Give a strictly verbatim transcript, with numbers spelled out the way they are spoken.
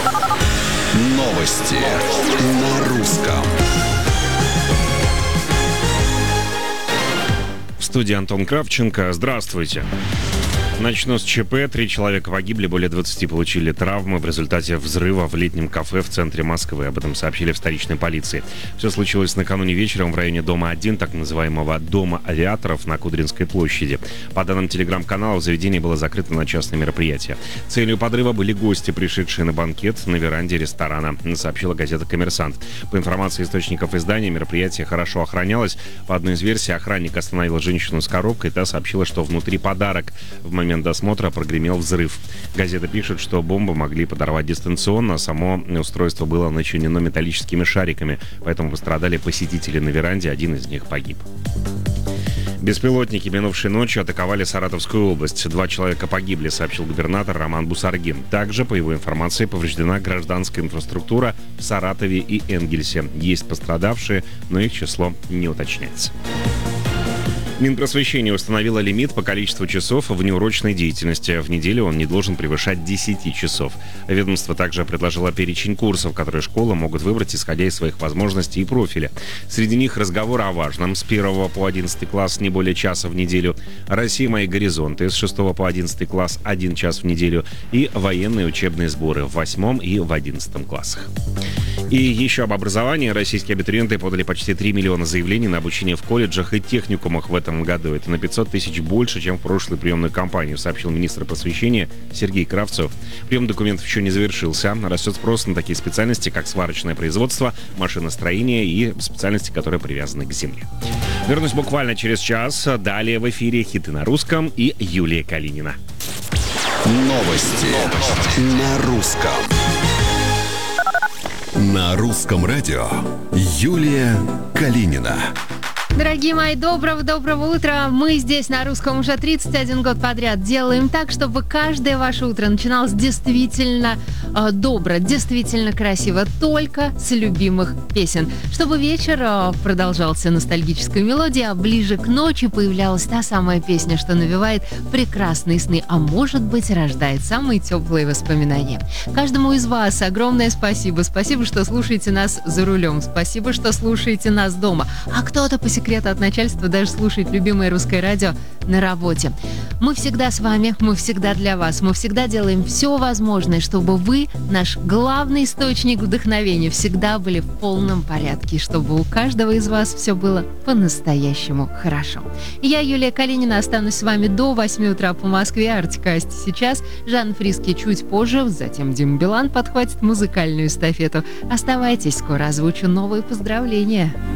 Новости на русском. В студии Антон Кравченко. Здравствуйте. Начну с ЧП. Три человека погибли, более двадцати получили травмы в результате взрыва в летнем кафе в центре Москвы. Об этом сообщили в столичной полиции. Все случилось накануне вечером в районе дома один, так называемого Дома авиаторов на Кудринской площади. По данным телеграм-каналов, заведение было закрыто на частное мероприятие. Целью подрыва были гости, пришедшие на банкет на веранде ресторана, сообщила газета «Коммерсант». По информации источников издания, мероприятие хорошо охранялось. По одной из версий, охранник остановил женщину с коробкой, та сообщила, что внутри подарок. В момент В момент досмотра прогремел взрыв. Газета пишет, что бомбу могли подорвать дистанционно, само устройство было начинено металлическими шариками, поэтому пострадали посетители на веранде, один из них погиб. Беспилотники минувшей ночью атаковали Саратовскую область. Два человека погибли, сообщил губернатор Роман Бусаргин. Также, по его информации, повреждена гражданская инфраструктура в Саратове и Энгельсе. Есть пострадавшие, но их число не уточняется. Минпросвещение установило лимит по количеству часов внеурочной деятельности. В неделю он не должен превышать десяти часов. Ведомство также предложило перечень курсов, которые школы могут выбрать, исходя из своих возможностей и профиля. Среди них разговоры о важном. С первого по одиннадцатый класс не более часа в неделю. «Россия. Мои горизонты» с шестого по одиннадцатый класс один час в неделю. И военные учебные сборы в восьмом и в одиннадцатом классах. И еще об образовании. Российские абитуриенты подали почти три миллиона заявлений на обучение в колледжах и техникумах в этом году. Это на пятьсот тысяч больше, чем в прошлую приемную кампанию, сообщил министр просвещения Сергей Кравцов. Прием документов еще не завершился. Растет спрос на такие специальности, как сварочное производство, машиностроение и специальности, которые привязаны к земле. Вернусь буквально через час. Далее в эфире хиты на русском и Юлия Калинина. Новости, Новости. на русском. На русском радио Юлия Калинина. Дорогие мои, доброго-доброго утра. Мы здесь на русском уже тридцать один год подряд делаем так, чтобы каждое ваше утро начиналось действительно э, добро, действительно красиво, только с любимых песен. Чтобы вечер э, продолжался ностальгической мелодией, а ближе к ночи появлялась та самая песня, что навевает прекрасные сны, а может быть рождает самые теплые воспоминания. Каждому из вас огромное спасибо. Спасибо, что слушаете нас за рулем. Спасибо, что слушаете нас дома. А кто-то по секрету от начальства даже слушает любимое русское радио на работе. Мы всегда с вами, мы всегда для вас, мы всегда делаем все возможное, чтобы вы, наш главный источник вдохновения, всегда были в полном порядке, чтобы у каждого из вас все было по-настоящему хорошо. Я, Юлия Калинина, останусь с вами до восьми утра по Москве. Артикасти сейчас, Жан Фриски чуть позже, затем Дима Билан подхватит музыкальную эстафету. Оставайтесь, скоро озвучу новые поздравления.